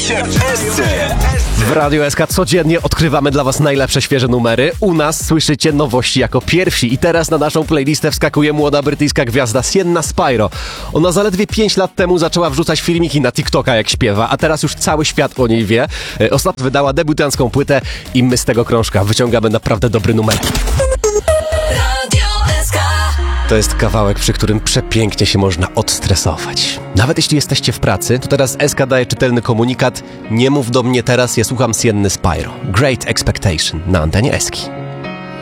się w SC. W Radio SK codziennie odkrywamy dla was najlepsze świeże numery. U nas słyszycie nowości jako pierwsi. I teraz na naszą playlistę wskakuje młoda brytyjska gwiazda Sienna Spyro. Ona zaledwie 5 lat temu zaczęła wrzucać filmiki na TikToka jak śpiewa, a teraz już cały świat o niej wie. Ostatnio wydała debiutancką płytę i my z tego krążka wyciągamy naprawdę dobry numer. To jest kawałek, przy którym przepięknie się można odstresować. Nawet jeśli jesteście w pracy, to teraz SK daje czytelny komunikat: nie mów do mnie teraz, ja słucham Sienny Spyro. Great Expectation na antenie Eski.